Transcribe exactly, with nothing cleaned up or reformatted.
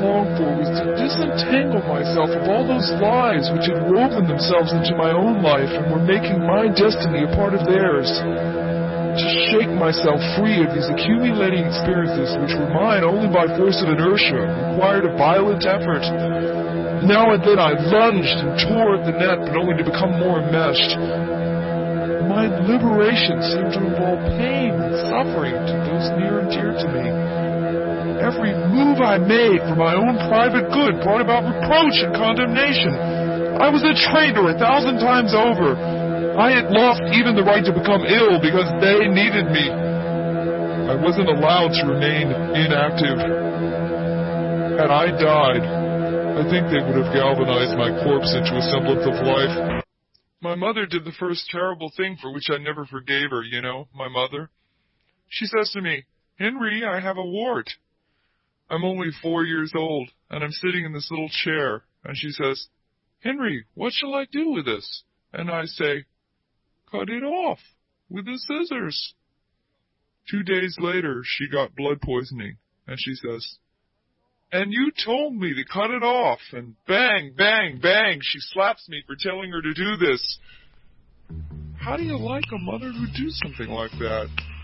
longed for was to disentangle myself of all those lies which had woven themselves into my own life and were making my destiny a part of theirs. To shake myself free of these accumulating experiences which were mine only by force of inertia required a violent effort. Now and then I lunged and tore at the net, but only to become more enmeshed. My liberation seemed to involve pain and suffering to those near and dear to me. Every move I made for my own private good brought about reproach and condemnation. I was a traitor a thousand times over. I had lost even the right to become ill because they needed me. I wasn't allowed to remain inactive. Had I died, I think they would have galvanized my corpse into a semblance of life. My mother did the first terrible thing for which I never forgave her, you know, my mother. She says to me, "Henry, I have a wart." I'm only four years old, and I'm sitting in this little chair, and she says, "Henry, what shall I do with this?" And I say, "Cut it off with the scissors." Two days later, she got blood poisoning, and she says, "And you told me to cut it off," and bang, bang, bang, she slaps me for telling her to do this. How do you like a mother who'd do something like that?